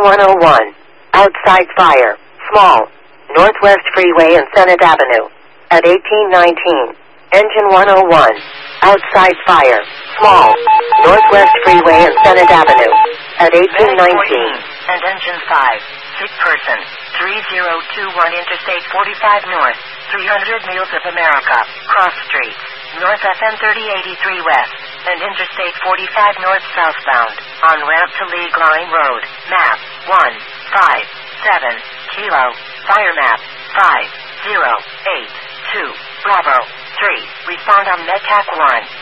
101. Outside fire. Small. Northwest Freeway and Senate Avenue. At 1819. Engine 101. Outside fire. Small. Northwest Freeway and Senate Avenue. At 1819. And engine 5. Sick person. 3021 Interstate 45 North. 300 Miles of America. Cross Street. North FM 3083 West. And Interstate 45 North southbound. On ramp to League Line Road. Map 157 Kilo. Fire map 5082. Bravo 3. Respond on MedTac 1.